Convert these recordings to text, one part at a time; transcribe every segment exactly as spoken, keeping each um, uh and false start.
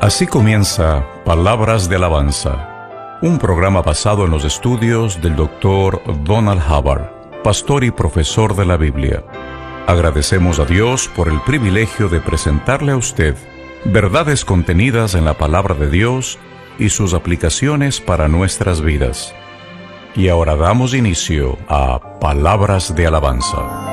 Así comienza Palabras de Alabanza, un programa basado en los estudios del doctor Donald Hubbard, pastor y profesor de la Biblia. Agradecemos a Dios por el privilegio de presentarle a usted verdades contenidas en la palabra de Dios y sus aplicaciones para nuestras vidas. Y ahora damos inicio a Palabras de Alabanza.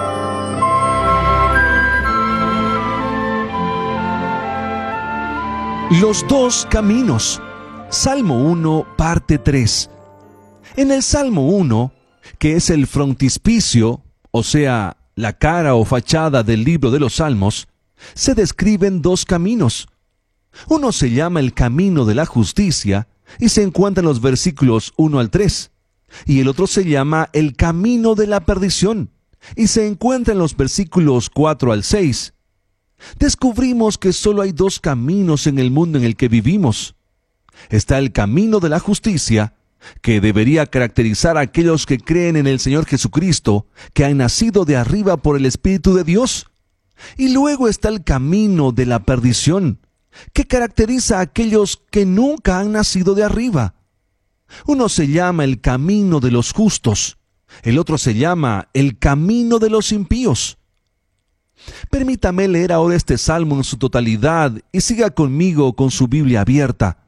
Los dos caminos. Salmo uno, parte tres. En el Salmo uno, que es el frontispicio, o sea, la cara o fachada del libro de los Salmos, se describen dos caminos. Uno se llama el camino de la justicia y se encuentra en los versículos uno al tres, y el otro se llama el camino de la perdición y se encuentra en los versículos cuatro al seis. Descubrimos que solo hay dos caminos en el mundo en el que vivimos. Está el camino de la justicia, que debería caracterizar a aquellos que creen en el Señor Jesucristo, que han nacido de arriba por el Espíritu de Dios. Y luego está el camino de la perdición, que caracteriza a aquellos que nunca han nacido de arriba. Uno se llama el camino de los justos, el otro se llama el camino de los impíos. Permítame leer ahora este salmo en su totalidad y siga conmigo con su Biblia abierta.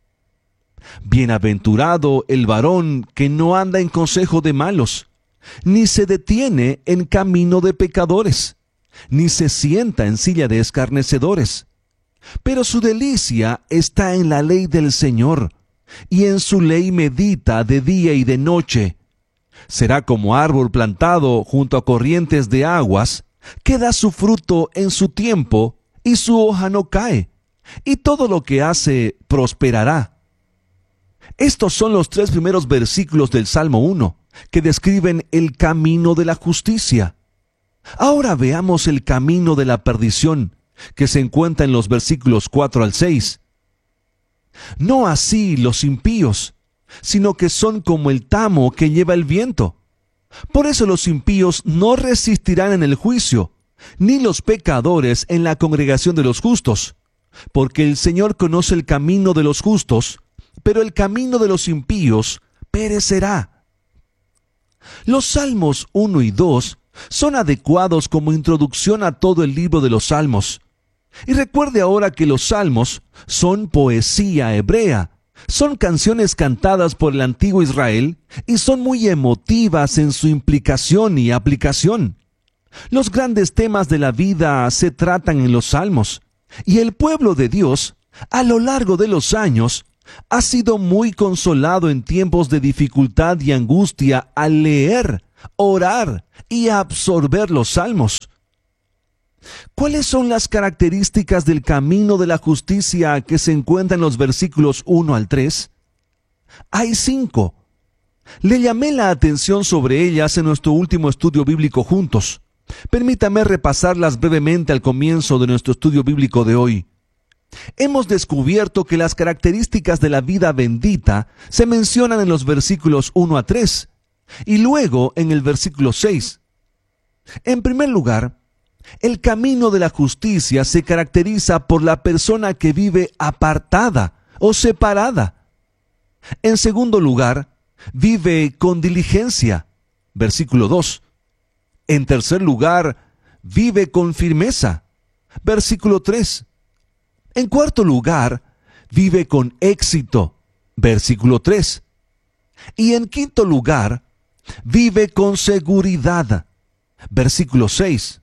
Bienaventurado el varón que no anda en consejo de malos, ni se detiene en camino de pecadores, ni se sienta en silla de escarnecedores. Pero su delicia está en la ley del Señor, y en su ley medita de día y de noche. Será como árbol plantado junto a corrientes de aguas, que da su fruto en su tiempo, y su hoja no cae, y todo lo que hace prosperará. Estos son los tres primeros versículos del Salmo uno, que describen el camino de la justicia. Ahora veamos el camino de la perdición, que se encuentra en los versículos cuatro al seis. No así los impíos, sino que son como el tamo que lleva el viento. Por eso los impíos no resistirán en el juicio, ni los pecadores en la congregación de los justos, porque el Señor conoce el camino de los justos, pero el camino de los impíos perecerá. Los Salmos uno y dos son adecuados como introducción a todo el libro de los Salmos. Y recuerde ahora que los Salmos son poesía hebrea. Son canciones cantadas por el antiguo Israel y son muy emotivas en su implicación y aplicación. Los grandes temas de la vida se tratan en los Salmos, y el pueblo de Dios, a lo largo de los años, ha sido muy consolado en tiempos de dificultad y angustia al leer, orar y absorber los Salmos. ¿Cuáles son las características del camino de la justicia que se encuentran en los versículos uno al tres? Hay cinco. Le llamé la atención sobre ellas en nuestro último estudio bíblico juntos. Permítame repasarlas brevemente al comienzo de nuestro estudio bíblico de hoy. Hemos descubierto que las características de la vida bendita se mencionan en los versículos uno a tres y luego en el versículo seis. En primer lugar, el camino de la justicia se caracteriza por la persona que vive apartada o separada. En segundo lugar, vive con diligencia, versículo dos. En tercer lugar, vive con firmeza, versículo tres. En cuarto lugar, vive con éxito, versículo tres. Y en quinto lugar, vive con seguridad, versículo seis.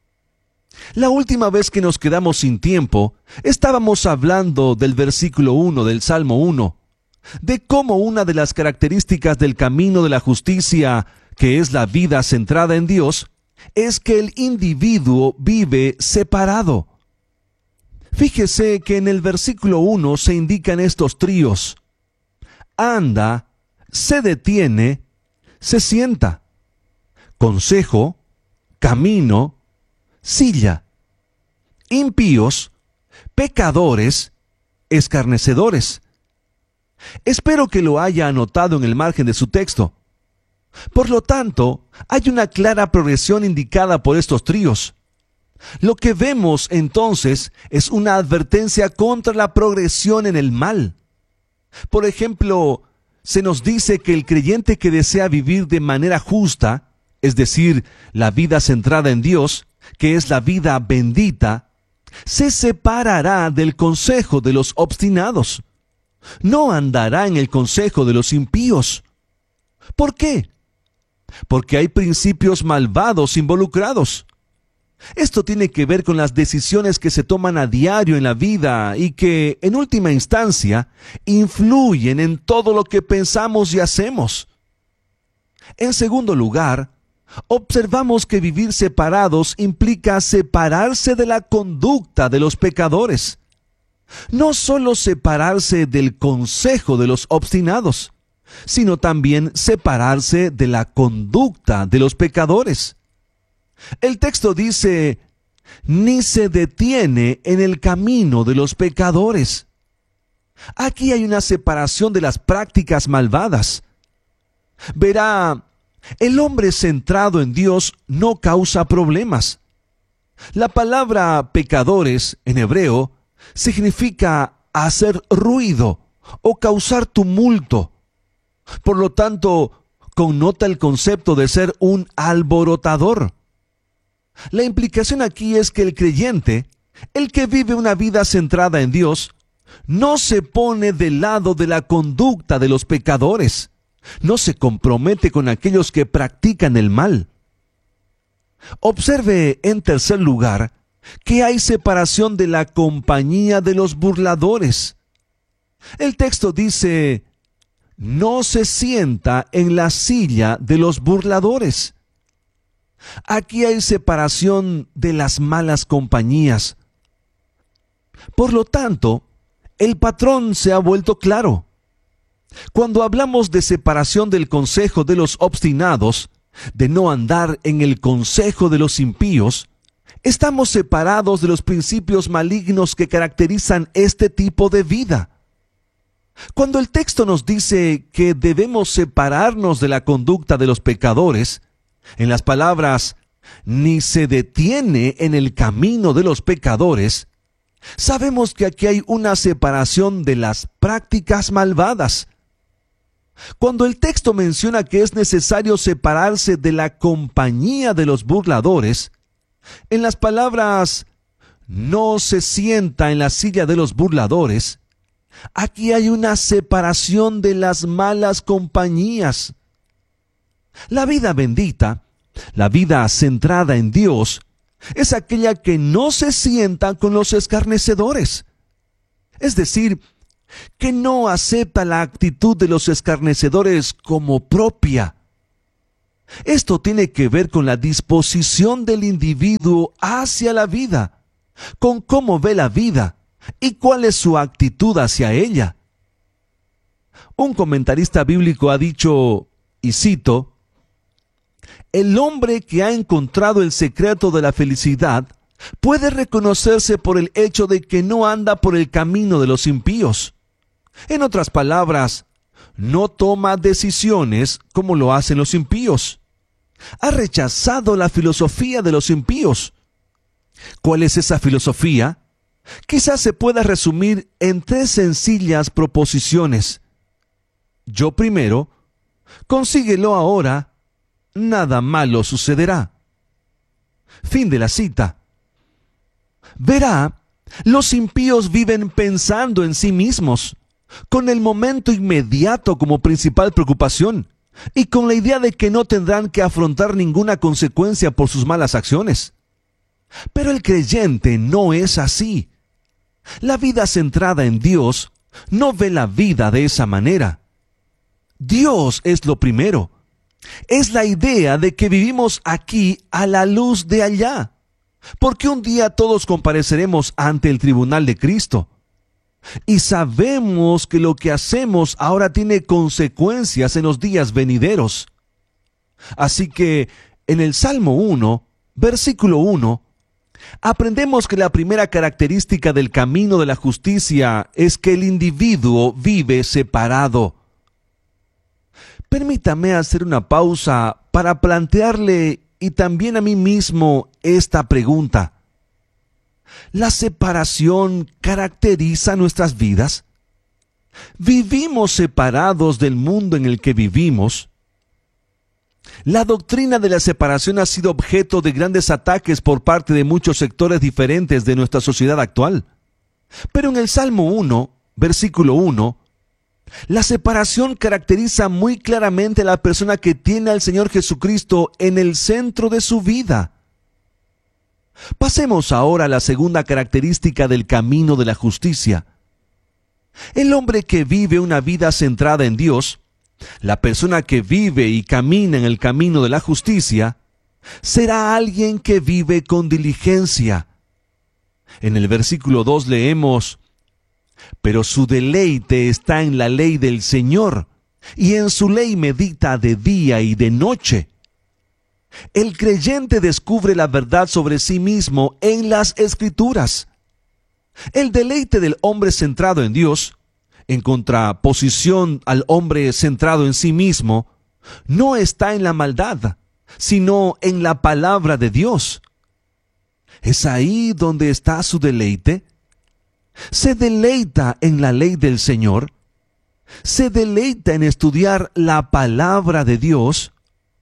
La última vez que nos quedamos sin tiempo, estábamos hablando del versículo uno del Salmo uno, de cómo una de las características del camino de la justicia, que es la vida centrada en Dios, es que el individuo vive separado. Fíjese que en el versículo uno se indican estos tríos: anda, se detiene, se sienta. Consejo, camino, silla. Impíos, pecadores, escarnecedores. Espero que lo haya anotado en el margen de su texto. Por lo tanto, hay una clara progresión indicada por estos tríos. Lo que vemos entonces es una advertencia contra la progresión en el mal. Por ejemplo, se nos dice que el creyente que desea vivir de manera justa, es decir, la vida centrada en Dios, que es la vida bendita, se separará del consejo de los obstinados. No andará en el consejo de los impíos. ¿Por qué? Porque hay principios malvados involucrados. Esto tiene que ver con las decisiones que se toman a diario en la vida y que, en última instancia, influyen en todo lo que pensamos y hacemos. En segundo lugar, observamos que vivir separados implica separarse de la conducta de los pecadores. No solo separarse del consejo de los obstinados, sino también separarse de la conducta de los pecadores. El texto dice, ni se detiene en el camino de los pecadores. Aquí hay una separación de las prácticas malvadas. Verá, el hombre centrado en Dios no causa problemas. La palabra pecadores en hebreo significa hacer ruido o causar tumulto. Por lo tanto, connota el concepto de ser un alborotador. La implicación aquí es que el creyente, el que vive una vida centrada en Dios, no se pone del lado de la conducta de los pecadores, no se compromete con aquellos que practican el mal. Observe, en tercer lugar, que hay separación de la compañía de los burladores. El texto dice, no se sienta en la silla de los burladores. Aquí hay separación de las malas compañías. Por lo tanto, el patrón se ha vuelto claro. Cuando hablamos de separación del consejo de los obstinados, de no andar en el consejo de los impíos, estamos separados de los principios malignos que caracterizan este tipo de vida. Cuando el texto nos dice que debemos separarnos de la conducta de los pecadores, en las palabras, ni se detiene en el camino de los pecadores, sabemos que aquí hay una separación de las prácticas malvadas. Cuando el texto menciona que es necesario separarse de la compañía de los burladores, en las palabras, no se sienta en la silla de los burladores, aquí hay una separación de las malas compañías. La vida bendita, la vida centrada en Dios, es aquella que no se sienta con los escarnecedores. Es decir, que no acepta la actitud de los escarnecedores como propia. Esto tiene que ver con la disposición del individuo hacia la vida, con cómo ve la vida y cuál es su actitud hacia ella. Un comentarista bíblico ha dicho, y cito, el hombre que ha encontrado el secreto de la felicidad puede reconocerse por el hecho de que no anda por el camino de los impíos. En otras palabras, no toma decisiones como lo hacen los impíos. Ha rechazado la filosofía de los impíos. ¿Cuál es esa filosofía? Quizás se pueda resumir en tres sencillas proposiciones. Yo primero, consíguelo ahora, nada malo sucederá. Fin de la cita. Verá, los impíos viven pensando en sí mismos, con el momento inmediato como principal preocupación, y con la idea de que no tendrán que afrontar ninguna consecuencia por sus malas acciones. Pero el creyente no es así. La vida centrada en Dios no ve la vida de esa manera. Dios es lo primero. Es la idea de que vivimos aquí a la luz de allá, porque un día todos compareceremos ante el tribunal de Cristo. Y sabemos que lo que hacemos ahora tiene consecuencias en los días venideros. Así que en el Salmo uno, versículo uno, aprendemos que la primera característica del camino de la justicia es que el individuo vive separado. Permítame hacer una pausa para plantearle y también a mí mismo esta pregunta. ¿La separación caracteriza nuestras vidas? ¿Vivimos separados del mundo en el que vivimos? La doctrina de la separación ha sido objeto de grandes ataques por parte de muchos sectores diferentes de nuestra sociedad actual. Pero en el Salmo uno, versículo uno, la separación caracteriza muy claramente a la persona que tiene al Señor Jesucristo en el centro de su vida. Pasemos ahora a la segunda característica del camino de la justicia. El hombre que vive una vida centrada en Dios, la persona que vive y camina en el camino de la justicia, será alguien que vive con diligencia. En el versículo dos leemos: pero su deleite está en la ley del Señor, y en su ley medita de día y de noche. El creyente descubre la verdad sobre sí mismo en las Escrituras. El deleite del hombre centrado en Dios, en contraposición al hombre centrado en sí mismo, no está en la maldad, sino en la palabra de Dios. ¿Es ahí donde está su deleite? ¿Se deleita en la ley del Señor? ¿Se deleita en estudiar la palabra de Dios?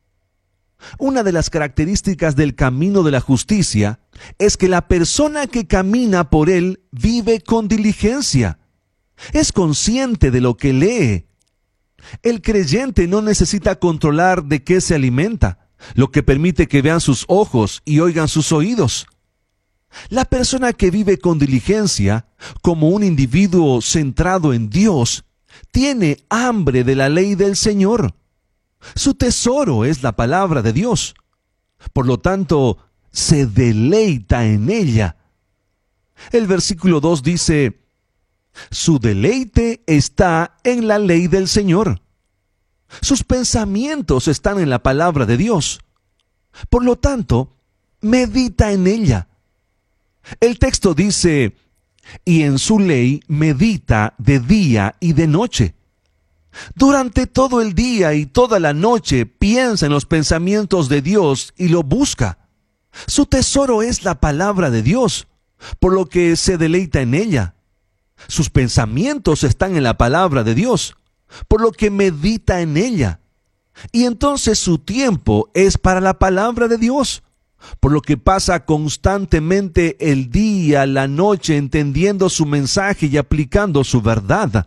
Una de las características del camino de la justicia es que la persona que camina por él vive con diligencia. Es consciente de lo que lee. El creyente no necesita controlar de qué se alimenta, lo que permite que vean sus ojos y oigan sus oídos. La persona que vive con diligencia, como un individuo centrado en Dios, tiene hambre de la ley del Señor. Su tesoro es la palabra de Dios. Por lo tanto, se deleita en ella. El versículo dos dice: su deleite está en la ley del Señor. Sus pensamientos están en la palabra de Dios. Por lo tanto, medita en ella. El texto dice: y en su ley medita de día y de noche. Durante todo el día y toda la noche piensa en los pensamientos de Dios y lo busca. Su tesoro es la palabra de Dios, por lo que se deleita en ella. Sus pensamientos están en la palabra de Dios, por lo que medita en ella. Y entonces su tiempo es para la palabra de Dios, por lo que pasa constantemente el día, la noche, entendiendo su mensaje y aplicando su verdad.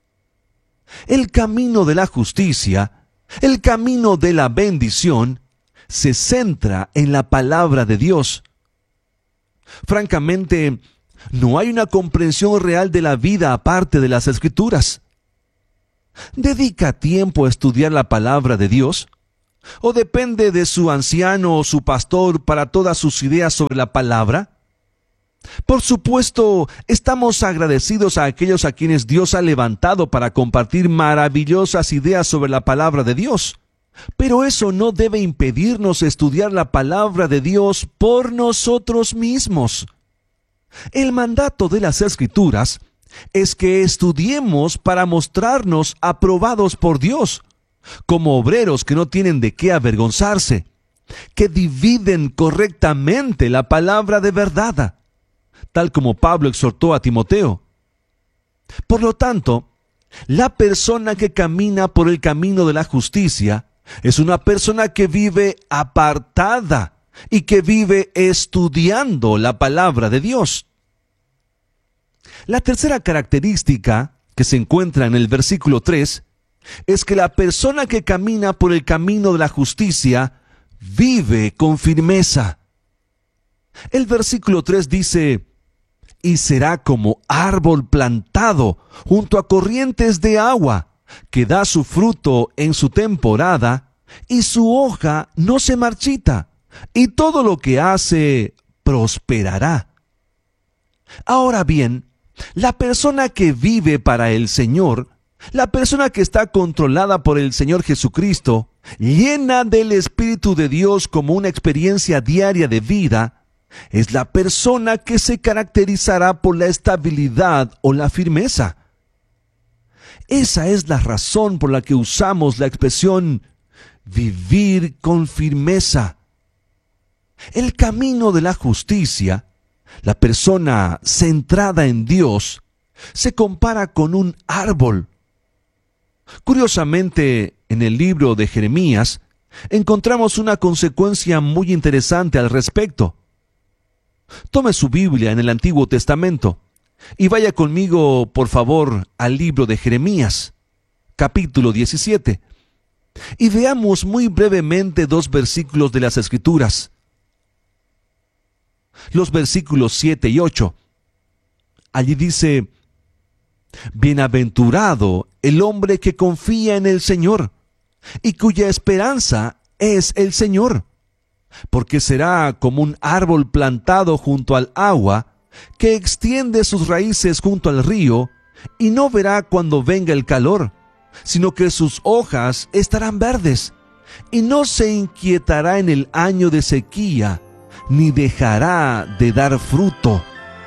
El camino de la justicia, el camino de la bendición, se centra en la palabra de Dios. Francamente, no hay una comprensión real de la vida aparte de las Escrituras. ¿Dedica tiempo a estudiar la palabra de Dios? ¿O depende de su anciano o su pastor para todas sus ideas sobre la palabra? Por supuesto, estamos agradecidos a aquellos a quienes Dios ha levantado para compartir maravillosas ideas sobre la palabra de Dios. Pero eso no debe impedirnos estudiar la palabra de Dios por nosotros mismos. El mandato de las Escrituras es que estudiemos para mostrarnos aprobados por Dios, como obreros que no tienen de qué avergonzarse, que dividen correctamente la palabra de verdad, tal como Pablo exhortó a Timoteo. Por lo tanto, la persona que camina por el camino de la justicia es una persona que vive apartada y que vive estudiando la palabra de Dios. La tercera característica que se encuentra en el versículo tres es que la persona que camina por el camino de la justicia vive con firmeza. El versículo tres dice: y será como árbol plantado junto a corrientes de agua, que da su fruto en su temporada, y su hoja no se marchita, y todo lo que hace prosperará. Ahora bien, la persona que vive para el Señor, la persona que está controlada por el Señor Jesucristo, llena del Espíritu de Dios como una experiencia diaria de vida, es la persona que se caracterizará por la estabilidad o la firmeza. Esa es la razón por la que usamos la expresión vivir con firmeza. El camino de la justicia La persona centrada en Dios se compara con un árbol. Curiosamente, en el libro de Jeremías, encontramos una consecuencia muy interesante al respecto. Tome su Biblia en el Antiguo Testamento y vaya conmigo, por favor, al libro de Jeremías, capítulo diecisiete, y veamos muy brevemente dos versículos de las Escrituras. Los versículos siete y ocho. Allí dice: Bienaventurado el hombre que confía en el Señor y cuya esperanza es el Señor, porque será como un árbol plantado junto al agua, que extiende sus raíces junto al río, y no verá cuando venga el calor, sino que sus hojas estarán verdes, y no se inquietará en el año de sequía, ni dejará de dar fruto.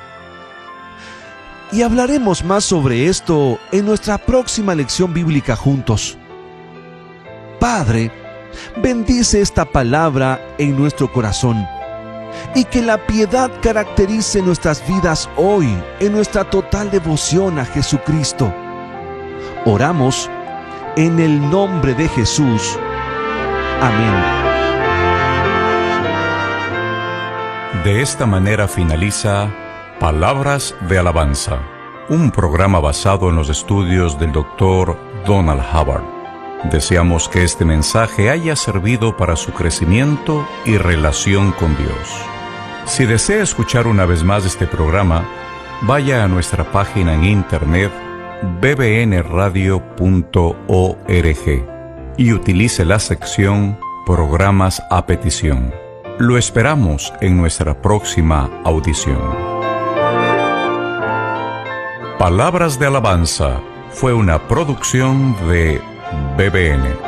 Y hablaremos más sobre esto en nuestra próxima lección bíblica juntos. Padre, bendice esta palabra en nuestro corazón, y que la piedad caracterice nuestras vidas hoy en nuestra total devoción a Jesucristo. Oramos en el nombre de Jesús. Amén. De esta manera finaliza Palabras de Alabanza, un programa basado en los estudios del doctor Donald Hubbard. Deseamos que este mensaje haya servido para su crecimiento y relación con Dios. Si desea escuchar una vez más este programa, vaya a nuestra página en internet b b n radio punto org y utilice la sección Programas a petición. Lo esperamos en nuestra próxima audición. Palabras de Alabanza fue una producción de B B N.